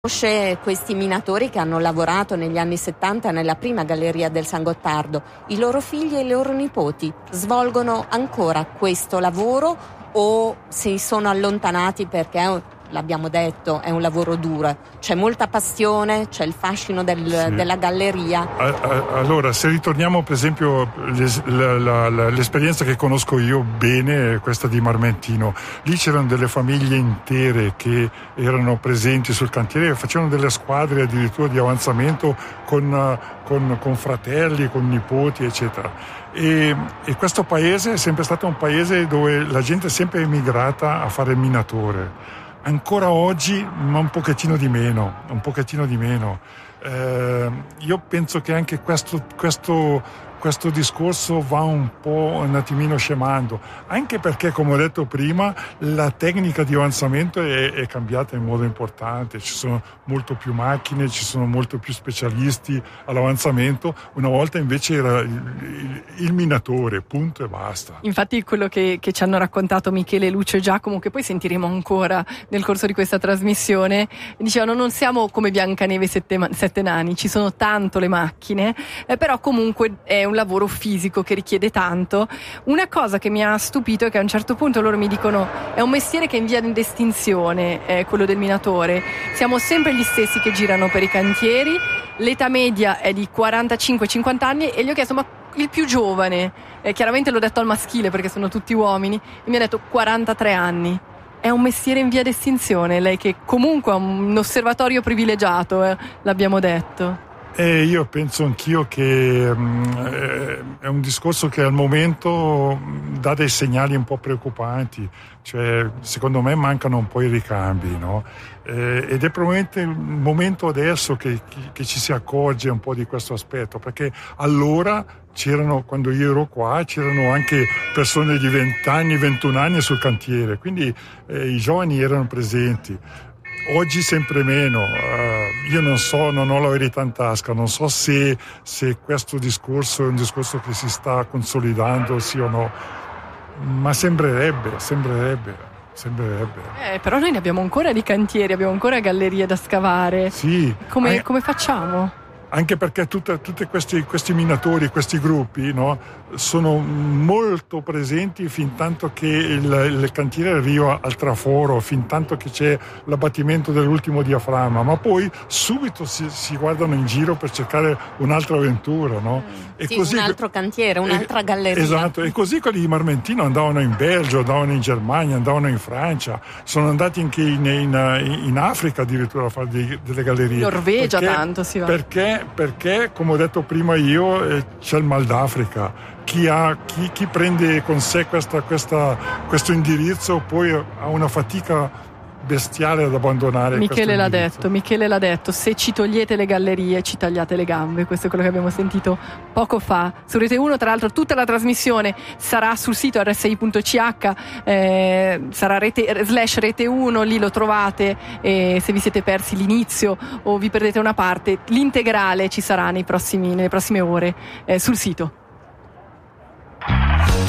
Conosce questi minatori che hanno lavorato negli anni 70 nella prima galleria del San Gottardo. I loro figli e i loro nipoti svolgono ancora questo lavoro o si sono allontanati perché, l'abbiamo detto, è un lavoro duro? C'è molta passione, c'è il fascino della galleria. Allora, se ritorniamo per esempio l'esperienza che conosco io bene è questa di Marmentino. Lì c'erano delle famiglie intere che erano presenti sul cantiere e facevano delle squadre addirittura di avanzamento con fratelli, con nipoti, eccetera. E questo paese è sempre stato un paese dove la gente è sempre emigrata a fare il minatore. Ancora oggi, ma un pochettino di meno. Io penso che anche questo discorso va un attimino scemando, anche perché, come ho detto prima, la tecnica di avanzamento è cambiata in modo importante. Ci sono molto più macchine, ci sono molto più specialisti all'avanzamento. Una volta invece era il minatore, punto e basta. Infatti quello che ci hanno raccontato Michele, Lucio e Giacomo, che poi sentiremo ancora nel corso di questa trasmissione, dicevano: non siamo come Biancaneve sette nani, ci sono tanto le macchine, però comunque è un lavoro fisico che richiede tanto. Una cosa che mi ha stupito è che a un certo punto loro mi dicono: è un mestiere che è in via di estinzione, quello del minatore, siamo sempre gli stessi che girano per i cantieri, l'età media è di 45-50 anni, e gli ho chiesto: ma il più giovane? Chiaramente l'ho detto al maschile perché sono tutti uomini, e mi ha detto 43 anni. È un mestiere in via d'estinzione, lei che comunque ha un osservatorio privilegiato, l'abbiamo detto. Io penso anch'io che è un discorso che al momento dà dei segnali un po' preoccupanti, cioè secondo me mancano un po' i ricambi, no? Ed è probabilmente il momento adesso che ci si accorge un po' di questo aspetto, perché allora quando io ero qua, c'erano anche persone di 20 anni, 21 anni sul cantiere, quindi i giovani erano presenti. Oggi sempre meno. Io non so, non ho la verità in tasca, non so se questo discorso è un discorso che si sta consolidando, sì o no, ma sembrerebbe. Però noi ne abbiamo ancora di cantieri, abbiamo ancora gallerie da scavare. Sì. Come facciamo? Anche perché tutti questi minatori, questi gruppi, no, sono molto presenti fin tanto che il cantiere arriva al traforo, fin tanto che c'è l'abbattimento dell'ultimo diaframma, ma poi subito si guardano in giro per cercare un'altra avventura, no? E sì, così, un altro cantiere, un'altra galleria. Esatto, e così quelli di Marmentino andavano in Belgio, andavano in Germania, andavano in Francia, sono andati anche in Africa addirittura a fare delle gallerie. Norvegia tanto si va. Perché, come ho detto prima io, c'è il mal d'Africa. Chi prende con sé questo indirizzo poi ha una fatica bestiale ad abbandonare. Michele l'ha detto: se ci togliete le gallerie ci tagliate le gambe. Questo è quello che abbiamo sentito poco fa su Rete 1. Tra l'altro tutta la trasmissione sarà sul sito rsi.ch, sarà /Rete 1, lì lo trovate, e se vi siete persi l'inizio o vi perdete una parte, l'integrale ci sarà nelle prossime ore sul sito.